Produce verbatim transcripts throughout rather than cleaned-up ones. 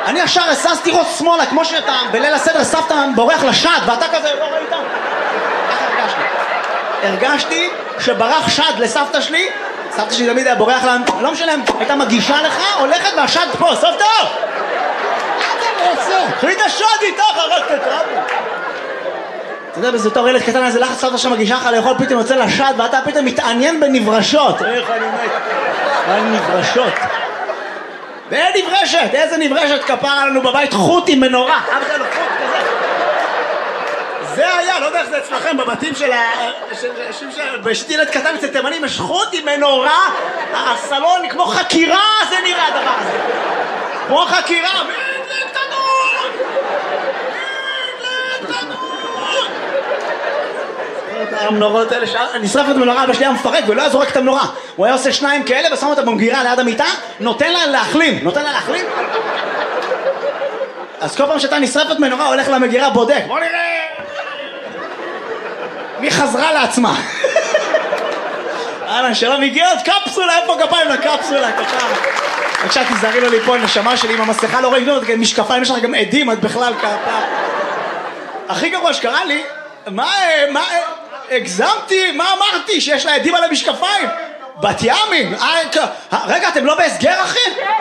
אני ישר הססתי ראש שמאלה, כמו שאתה בליל הסדר סבתא בורח לשד, ואתה כזה לא ראית? איך הרגשתי? הרגשתי שברח שד לסבתא שלי, סבתא שלי תמיד היה בורח לה, לא משנה, הייתה מגישה לך, הולכת והשד פה, סבתא! חליט השד איתך, הרגת את רבי. אתה יודע, בזה תור ילד קטן, איזה לחץ סבתא שמגישה לך לאכול, פתאום יוצא לשד, ואתה פתאום מתעניין בנברשות. איך אני מת? על נברשות. ואין נברשת, איזה נברשת כפרה לנו בבית, חוט עם מנורה. אף אחד לא חוט כזה. זה היה, לא יודע איך זה אצלכם, בבתים של ה... בשתי ילד קטן אצל תימנים, יש חוט עם מנורה, הסלון כמו חקירה, זה נראה הדבר הזה. כמו חקירה, מדלק תנור! מדלק תנור! המנורות האלה, נשרפת מנורה, אבא שלי היה מפרק ולא היה זורק את המנורה. הוא היה עושה שניים כאלה ושם אותה במגירה ליד המיטה, נותן לה להחלים. נותן לה להחלים? אז כל פעם שאתה נשרפת מנורה, הולך למגירה, בודק. בוא נראה! מי חזרה לעצמה? אהלן, שלום, הגיע עוד קפסולה, איפה כפיים לקפסולה? בבקשה, תזהרי לו ליפול, נשמה שלי, עם המסכה לא רואים, משקפיים, יש לך גם עדים, את בכלל כפה. הכי גרוע שקרה לי, מה, מה, הגזמתי, מה אמרתי? שיש לה עדים על המשקפיים? בת ימים, רגע, אתם לא בהסגר, אחי?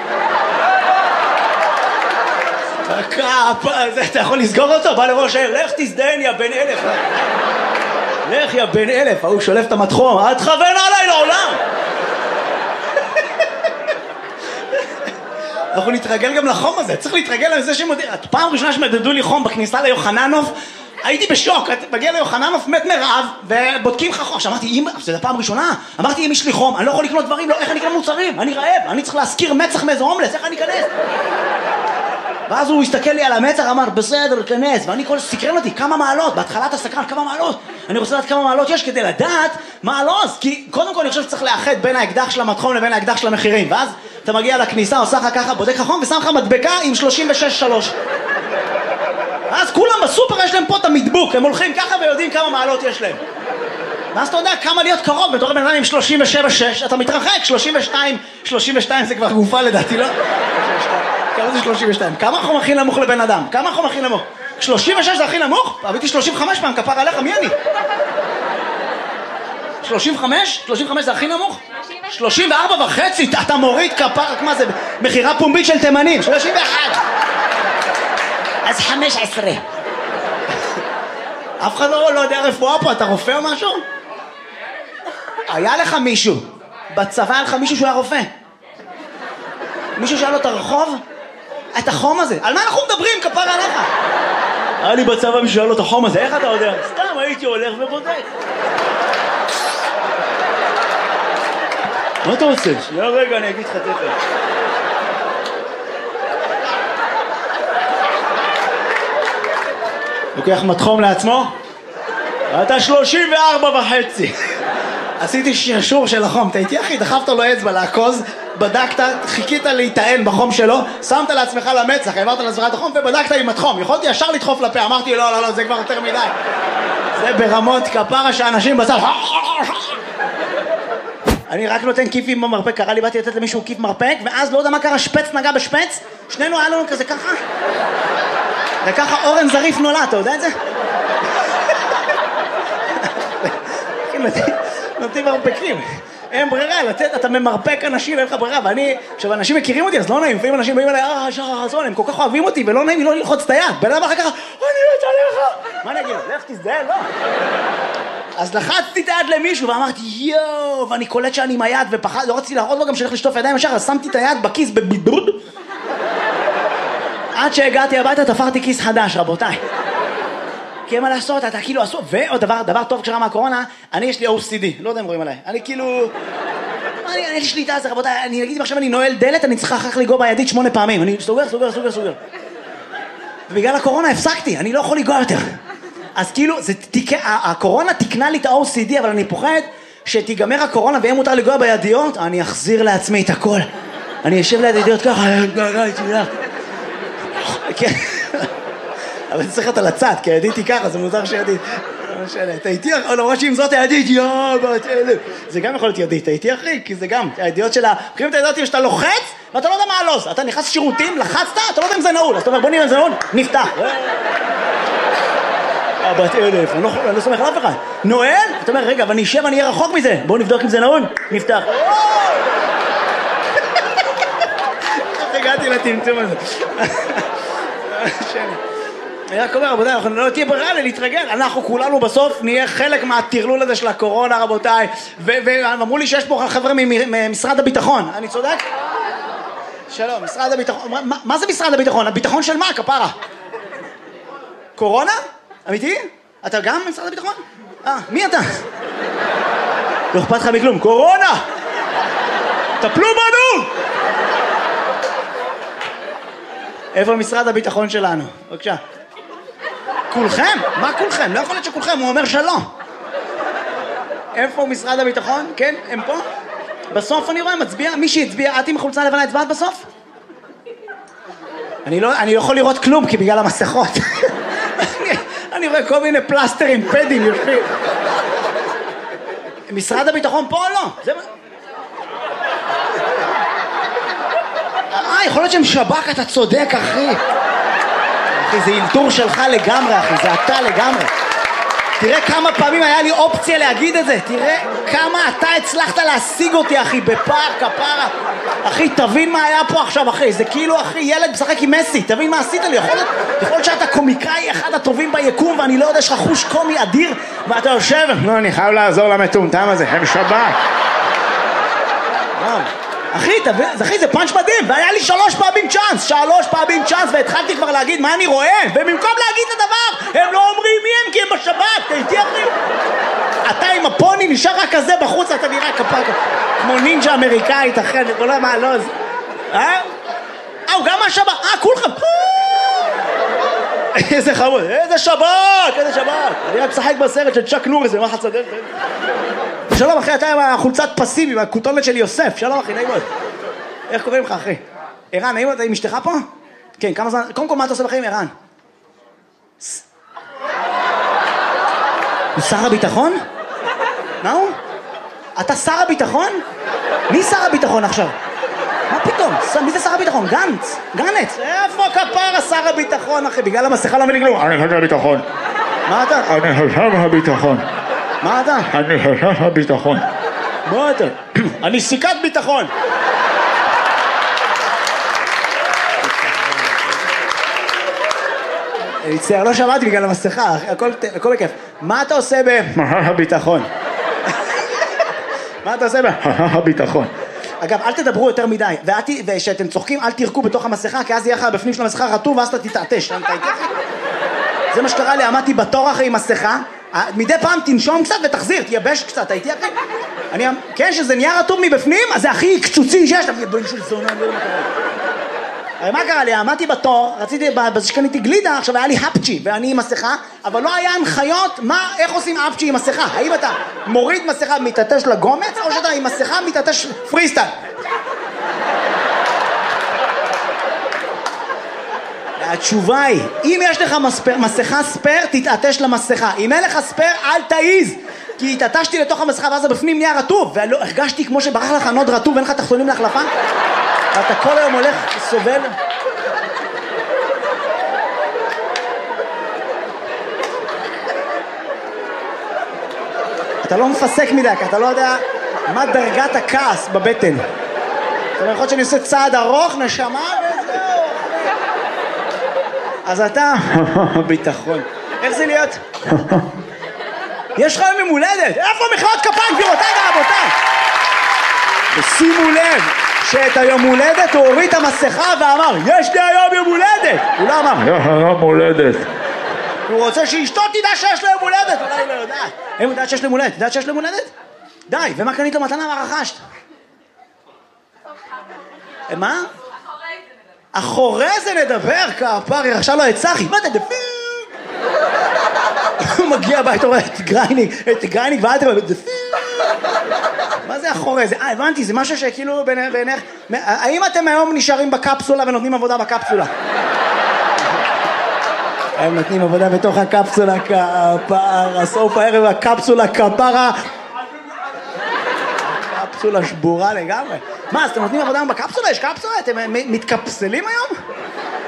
אתה יכול לסגור אותו? בא לראש העיר, לך תזדיין יא בן אלף. לך יא בן אלף, ההוא שולף את המתחום, אל תכוון עליי לעולם. אנחנו נתרגל גם לחום הזה, צריך להתרגל לזה שמודיע. פעם ראשונה שמדדו לי חום בכניסה ליוחננוף, הייתי בשוק, מגיע ליוחננוף, מת מרעב, ובודקים לך חום. אמרתי, אם, זה הפעם ראשונה, אמרתי, אם יש לי חום, אני לא יכול לקנות דברים, לא, איך אני אקנה מוצרים? אני רעב, אני צריך להזכיר מצח מאיזה הומלס, איך אני אכנס? ואז הוא הסתכל לי על המצח, אמר, בסדר, כנס, ואני כל סקרן אותי, כמה מעלות, בהתחלת הסקרן, כמה מעלות, אני רוצה לדעת כמה מעלות יש כדי לדעת מה הלוז, כי קודם כל אני חושב שצריך לאחד בין האקדח של המתחום לבין האקדח של המחירים, ואז אתה מגיע לכניסה, עושה לך ככה, בודק לך חום, ושם לך מדבקה עם שלושים ושש שלוש. אז כולם בסופר יש להם פה את המדבוק, הם הולכים ככה ויודעים כמה מעלות יש להם. ואז אתה יודע כמה להיות קרוב, בתור בן אדם עם שלושים ושבע שש, אתה מתרחק, שלושים ושתיים, שלושים ושתיים זה כבר גופה לדעתי, לא? כמה זה שלושים ושתיים? כמה חום הכי נמוך לבן אדם? כמה חום הכי נמוך? שלושים ושש זה הכי נמוך? אביתי שלושים וחמש פעם, כפר עליך, מי אני? שלושים וחמש? שלושים וחמש זה הכי נמוך? שלושים וארבע וחצי, אתה מוריד כפר, מה זה? מחירה פומבית של תימנים, שלושים ואחת. אז חמש עשרה. אף אחד לא, לא יודע רפואה פה, אתה רופא או משהו? היה לך מישהו, בצבא היה לך מישהו שהוא היה רופא. מישהו שאל לו את הרחוב? את החום הזה, על מה אנחנו מדברים, כפר עליך? היה לי בצבא מישהו שאל לו את החום הזה, איך אתה יודע? סתם הייתי הולך ובודק. מה אתה רוצה? שנייה רגע, אני אגיד לך תכף. לוקח מתחום לעצמו? אתה שלושים וארבע וחצי. עשיתי שרשור של החום, אתה איתי אחי, דחפת לו אצבע לעקוז, בדקת, חיכית להיטען בחום שלו, שמת לעצמך למצח, העברת לעצמך את החום ובדקת עם התחום. יכולתי ישר לדחוף לפה, אמרתי לא, לא, לא, זה כבר יותר מדי. זה ברמות כפרה שאנשים בצד. אני רק נותן כיפים במרפק, קרה לי, באתי לתת למישהו כיף מרפק, ואז לא יודע מה קרה, שפץ נגע בשפץ, שנינו היה לנו כזה ככה. וככה אורן זריף נולד, אתה יודע את זה? נותנים מרפקים, אין ברירה, לתת, אתה ממרפק אנשים, אין לך ברירה, ואני, עכשיו אנשים מכירים אותי, אז לא נעים, לפעמים אנשים באים אליי, אה, שחר חסון, הם כל כך אוהבים אותי, ולא נעים לי לא ללחוץ את היד, בן אדם אחר ככה, אני מת עליך, מה אני אגיד? לך תזדהה, לא. אז לחצתי את היד למישהו, ואמרתי, יואו, ואני קולט שאני עם היד, ופחד, לא רציתי להראות לו גם שהלך לשטוף ידיים ישר, אז שמתי את היד בכיס בבידוד, עד שהגעתי הביתה, תפרתי כיס חדש, רבותיי. כי מה לעשות, אתה כאילו עשו, ועוד דבר, דבר טוב כשרה מהקורונה, אני יש לי או סי די, לא יודע אם רואים עליי, אני כאילו, אני, אני יש לי שליטה, אז רבותיי, אני אגיד עכשיו אני נועל דלת, אני צריכה אחר לגוע בידית שמונה פעמים, אני סוגר, סוגר, סוגר, סוגר. ובגלל הקורונה הפסקתי, אני לא יכול לגוע יותר. אז כאילו, זה, תיק, הקורונה תקנה לי את ה-או סי די, אבל אני פוחד שתיגמר הקורונה ויהיה מותר לגוע בידיות, אני אחזיר לעצמי את הכל. אני אשב ליד ידיות ככה, כן. אבל זה צריך להיות על הצד, כי הידיתי ככה, זה מוזר שידית. לא משנה, אתה איתי, למרות שאם זאת הידית, יואו, בת אלף. זה גם יכול להיות ידית, אתה איתי אחי, כי זה גם, הידיעות שלה, בחירים את הידיעות שאתה לוחץ, ואתה לא יודע מה הלוז, אתה נכנס שירותים, לחצת, אתה לא יודע אם זה נעול, אז אתה אומר בוא נראה אם זה נעול, נפתח. בת אלף, אני לא סומך על אף אחד. נועל? אתה אומר רגע, אבל אני אשב, אני אהיה רחוק מזה, בואו נבדוק אם זה נעול, נפתח. איך הגעתי לטמטום הזה? אני רק אומר רבותיי, אנחנו לא תהיה ברירה להתרגל, אנחנו כולנו בסוף נהיה חלק מהטרלול הזה של הקורונה רבותיי, ואמרו לי שיש פה חבר'ה ממשרד הביטחון, אני צודק? שלום, משרד הביטחון, מה זה משרד הביטחון? הביטחון של מה, כפרה? קורונה? אמיתי? אתה גם משרד הביטחון? אה, מי אתה? לא אכפת לך מכלום, קורונה! טפלו בנו! איפה משרד הביטחון שלנו? בבקשה. כולכם? מה כולכם? לא יכול להיות שכולכם, הוא אומר שלא. איפה משרד הביטחון? כן, הם פה? בסוף אני רואה, מצביע, מי שהצביע, את עם חולצה לבנה הצבעת בסוף? אני לא, אני לא יכול לראות כלום, כי בגלל המסכות. אני, אני רואה כל מיני פלסטרים, פדים, יושבים. משרד הביטחון פה או לא? זה... אה, יכול להיות שהם שב"כ, אתה צודק, אחי. אחי, זה אילתור שלך לגמרי, אחי, זה אתה לגמרי. תראה כמה פעמים היה לי אופציה להגיד את זה, תראה כמה אתה הצלחת להשיג אותי, אחי, בפער, כפרה. אחי, תבין מה היה פה עכשיו, אחי, זה כאילו, אחי, ילד משחק עם מסי, תבין מה עשית לי, יכול להיות, יכול להיות שאתה קומיקאי אחד הטובים ביקום, ואני לא יודע, יש לך חוש קומי אדיר, ואתה יושב, לא, אני חייב לעזור למטומטם הזה, הם שב"כ. אחי, תבין, אחי, זה פאנץ' מדהים, והיה לי שלוש פעמים צ'אנס, שלוש פעמים צ'אנס, והתחלתי כבר להגיד מה אני רואה, ובמקום להגיד את הדבר, הם לא אומרים מי הם, כי הם בשב"כ, תהייתי אחי. אתה עם הפוני נשאר רק כזה בחוץ, אתה נראה כפק, כמו נינג'ה אמריקאית, אחי, אני לא יודע מה, לא, זה... אה? אה, הוא גם מהשב"כ, אה, כולכם. איזה חמוד, איזה שב"כ, איזה שב"כ. אני רק משחק בסרט של צ'אק נוריס, ומה חצדל? שלום אחי, אתה עם החולצת פסים, עם הכותונת של יוסף. שלום אחי, נעים מאוד. איך קוראים לך אחי? ערן, נעים מאוד, אתה עם אשתך פה? כן, כמה זמן? קודם כל, מה אתה עושה בחיים, ערן? הוא שר הביטחון? מה הוא? אתה שר הביטחון? מי שר הביטחון עכשיו? מה פתאום? מי זה שר הביטחון? גנץ? גנץ? איפה כפרה שר הביטחון אחי? בגלל המסכה לא מבין כלום. אני חושב הביטחון. מה אתה? אני חושב הביטחון. מה אתה? אני חושב הביטחון. מה אתה? אני סיכת ביטחון. אני מצטער, לא שמעתי בגלל המסכה, הכל בכיף. מה אתה עושה ב... הביטחון. מה אתה עושה ב... הביטחון. אגב, אל תדברו יותר מדי, וכשאתם צוחקים אל תירקו בתוך המסכה, כי אז יהיה לך בפנים של המסכה רטוב ואז אתה תתעטש. זה מה שקרה לי, עמדתי בתור אחרי עם מסכה, מדי פעם תנשום קצת ותחזיר, תייבש קצת, הייתי אחי. אני, כן, שזה נהיה רטוב מבפנים, אז זה הכי קצוצי שיש. הרי מה קרה לי? עמדתי בתור, רציתי, בזה שקניתי גלידה, עכשיו היה לי הפצ'י, ואני עם מסכה, אבל לא היה הנחיות מה, איך עושים הפצ'י עם מסכה. האם אתה מוריד מסכה מתעטש לגומץ, או שאתה עם מסכה מתעטש פריסטייל? התשובה היא, אם יש לך מספר, מסכה ספר, תתעטש למסכה. אם אין לך ספר, אל תעיז. כי התעטשתי לתוך המסכה ואז בפנים נהיה רטוב, והרגשתי כמו שברח לך נוד רטוב ואין לך תחתונים להחלפה. ואתה כל היום הולך, סובל. אתה לא מפסק מדי, כי אתה לא יודע מה דרגת הכעס בבטן. זאת אומרת, יכול להיות שאני עושה צעד ארוך, נשמה וזהו. אז אתה... ביטחון. איך זה להיות? יש לך יום הולדת. איפה מחיאות כפיים, גבירותיי ורבותיי? ושימו לב שאת היום הולדת הוא הוריד את המסכה ואמר, יש לי היום יום הולדת. הוא לא אמר, יש היום הולדת. הוא רוצה שאשתו תדע שיש לו יום הולדת. אולי היא לא יודעת. הם יודעת שיש לו יום הולדת. יודעת שיש לו יום הולדת? די, ומה קנית לו מתנה ורכשת? מה? אחורי זה נדבר, כפרי, עכשיו לא את צחי, מה אתה דפיר? הוא מגיע הביתה, רואה את גרייניק, את גרייניק ואל תראה, דפיר. מה זה אחורי זה? אה, הבנתי, זה משהו שכאילו בעיניך, האם אתם היום נשארים בקפסולה ונותנים עבודה בקפסולה? הם נותנים עבודה בתוך הקפסולה, כפרה, סוף הערב הקפסולה, כפרה. קפסולה שבורה לגמרי. מה, אז אתם נותנים עבודה היום בקפסולה? יש קפסולה? אתם מתקפסלים היום?